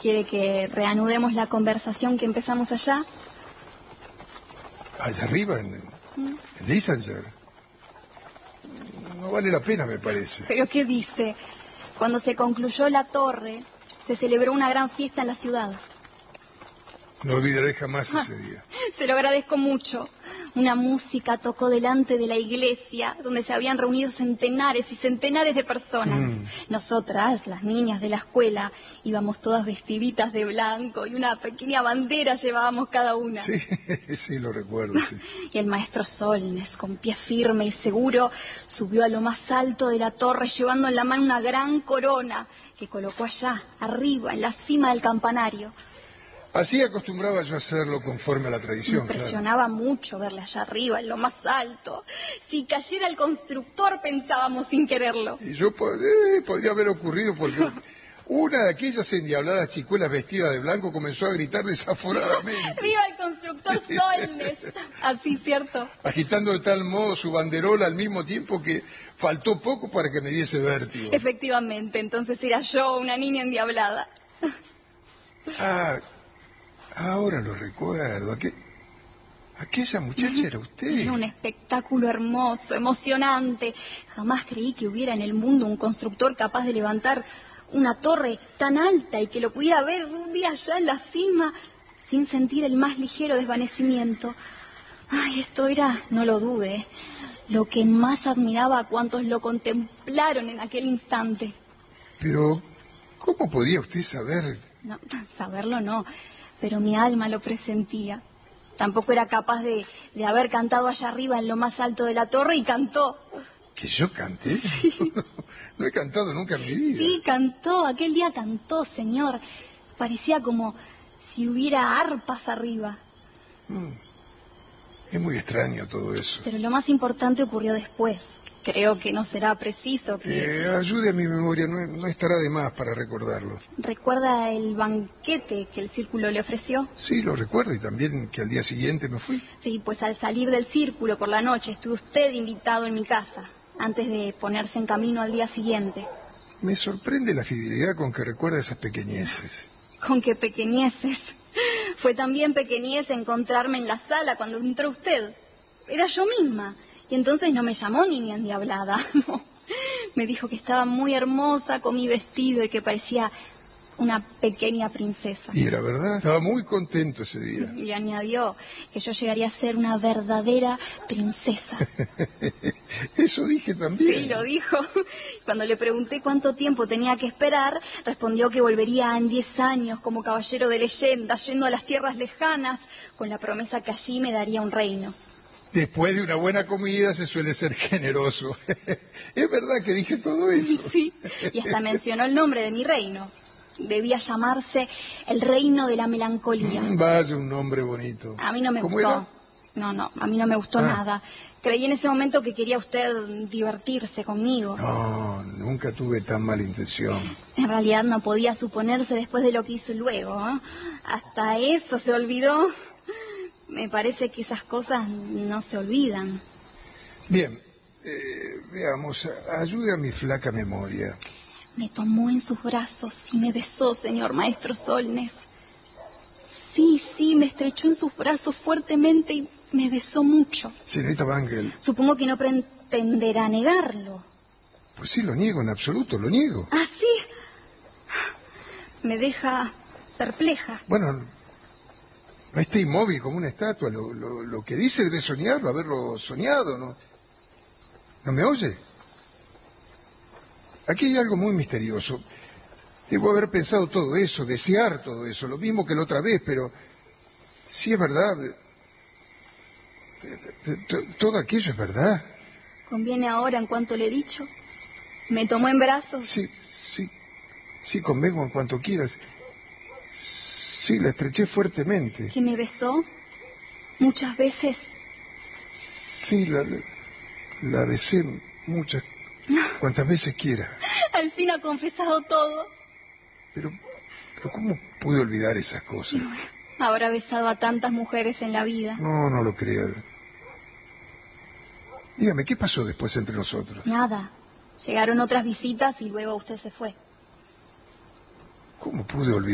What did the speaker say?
¿Quiere que reanudemos la conversación que empezamos allá? Allá arriba, en Lysanger. No vale la pena, me parece. ¿Pero qué dice? Cuando se concluyó la torre, se celebró una gran fiesta en la ciudad. No olvidaré jamás ese día. Se lo agradezco mucho. Una música tocó delante de la iglesia, donde se habían reunido centenares y centenares de personas. Nosotras, las niñas de la escuela, íbamos todas vestiditas de blanco y una pequeña bandera llevábamos cada una. Sí, sí, lo recuerdo, sí. Y el maestro Solnes, con pie firme y seguro, subió a lo más alto de la torre, llevando en la mano una gran corona que colocó allá, arriba, en la cima del campanario. Así acostumbraba yo a hacerlo conforme a la tradición. Me impresionaba mucho verle allá arriba, en lo más alto. Si cayera el constructor, pensábamos sin quererlo. Y yo podría haber ocurrido porque una de aquellas endiabladas chicuelas vestidas de blanco comenzó a gritar desaforadamente. ¡Viva el constructor Solnes! Así, ¿cierto? Agitando de tal modo su banderola al mismo tiempo que faltó poco para que me diese vértigo. Efectivamente, entonces era yo, una niña endiablada. Ahora lo recuerdo. Aquella muchacha era usted. Era un espectáculo hermoso, emocionante. Jamás creí que hubiera en el mundo un constructor capaz de levantar una torre tan alta y que lo pudiera ver un día allá en la cima sin sentir el más ligero desvanecimiento. Ay, esto era, no lo dude, lo que más admiraba a cuantos lo contemplaron en aquel instante. Pero, ¿cómo podía usted saber? No, saberlo no, pero mi alma lo presentía. Tampoco era capaz de haber cantado allá arriba en lo más alto de la torre y cantó. ¿Que yo canté? Sí. No he cantado nunca en mi vida. Sí, cantó, aquel día cantó, señor. Parecía como si hubiera arpas arriba. Es muy extraño todo eso. Pero lo más importante ocurrió después. Creo que no será preciso que... Ayude a mi memoria, no estará de más para recordarlo. ¿Recuerda el banquete que el círculo le ofreció? Sí, lo recuerdo, y también que al día siguiente me fui. Sí, pues al salir del círculo por la noche estuvo usted invitado en mi casa, antes de ponerse en camino al día siguiente. Me sorprende la fidelidad con que recuerda esas pequeñeces. ¿Con qué pequeñeces? Fue también pequeñez encontrarme en la sala cuando entró usted. Era yo misma. Y entonces no me llamó niña endiablada, no. Me dijo que estaba muy hermosa con mi vestido y que parecía una pequeña princesa. Y era verdad, estaba muy contento ese día. Y añadió que yo llegaría a ser una verdadera princesa. Eso dije también. Sí, lo dijo. Cuando le pregunté cuánto tiempo tenía que esperar, respondió que volvería en 10 años como caballero de leyenda, yendo a las tierras lejanas, con la promesa que allí me daría un reino. Después de una buena comida se suele ser generoso. ¿Es verdad que dije todo eso? Sí, y hasta mencionó el nombre de mi reino. Debía llamarse el reino de la melancolía. Vaya, un nombre bonito. A mí no me ¿Cómo gustó. era? No, a mí no me gustó nada. Creí en ese momento que quería usted divertirse conmigo. No, nunca tuve tan mala intención. En realidad no podía suponerse después de lo que hizo luego, ¿eh? Hasta eso se olvidó. Me parece que esas cosas no se olvidan. Bien, veamos, ayude a mi flaca memoria. Me tomó en sus brazos y me besó, señor maestro Solnes. Sí, me estrechó en sus brazos fuertemente y me besó mucho. Señorita Bangle. Supongo que no pretenderá negarlo. Pues sí, lo niego, en absoluto, lo niego. ¿Ah, sí? Me deja perpleja. Bueno, no esté inmóvil como una estatua. Lo que dice debe soñarlo, haberlo soñado, ¿no? ¿No me oye? Aquí hay algo muy misterioso. Debo haber pensado todo eso, desear todo eso, lo mismo que la otra vez, pero sí es verdad. Todo aquello es verdad. ¿Conviene ahora en cuanto le he dicho? ¿Me tomó en brazos? Sí, convengo en cuanto quieras. Sí, la estreché fuertemente. ¿Que me besó? ¿Muchas veces? Sí, la besé muchas, cuantas veces quiera. Al fin ha confesado todo. Pero ¿cómo pude olvidar esas cosas? Habrá besado a tantas mujeres en la vida. No lo creo. Dígame, ¿qué pasó después entre nosotros? Nada. Llegaron otras visitas y luego usted se fue. ¿Cómo pude olvidar?